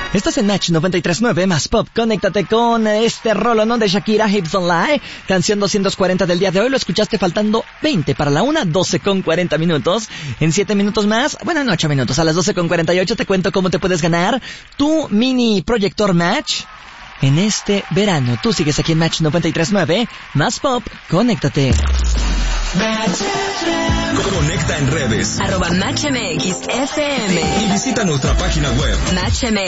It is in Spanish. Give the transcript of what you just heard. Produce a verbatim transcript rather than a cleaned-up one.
Estás en Match noventa y tres punto nueve más Pop. Conéctate con este rolonón de Shakira, Hips Don't Lie. Canción doscientos cuarenta del día de hoy. Lo escuchaste faltando veinte para la una, doce con cuarenta minutos. En siete minutos más, bueno, en ocho minutos, a las doce con cuarenta y ocho te cuento cómo te puedes ganar tu mini proyector Match en este verano. Tú sigues aquí en Match noventa y tres punto nueve más Pop. Conéctate. Conecta en redes. Arroba Match M X F M. Y visita nuestra página web. Match M